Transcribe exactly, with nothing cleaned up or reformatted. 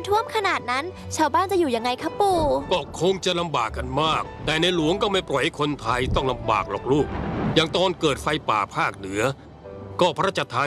ำท่วมขนาดนั้นชาวบ้านจะอยู่ยังไงคะปู่ก็คงจะลำบากกันมากแต่ในหลวงก็ไม่ปล่อยให้คนไทยต้องลำบากหรอกลูกอย่างตอนเกิดไฟป่าภาคเหนือก็พระราชทาน